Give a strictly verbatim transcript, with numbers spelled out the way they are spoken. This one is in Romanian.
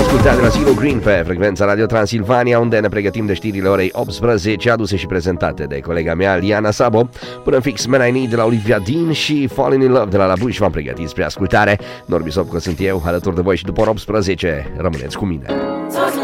Ascultați la Silo Green pe frecvența Radio Transilvania, unde ne pregătim de știrile orei optsprezece, aduse și prezentate de colega mea Liana Sabo. Până în fix Man I Need de la Olivia Dean și Falling in Love de la La Bush v-am pregătit spre ascultare. Norbi Sopco sunt eu, alături de voi și după ora optsprezece rămâneți cu mine.